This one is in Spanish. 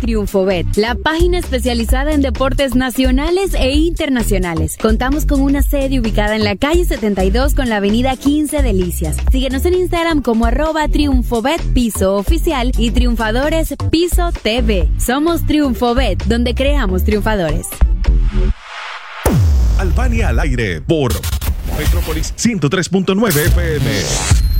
Triunfobet, la página especializada en deportes nacionales e internacionales. Contamos con una sede ubicada en la calle 72 con la avenida 15 Delicias. Síguenos en Instagram como @Triunfobet Piso Oficial y Triunfadores Piso TV. Somos Triunfobet, donde creamos triunfadores. Albania al aire por Metrópolis 103.9 FM.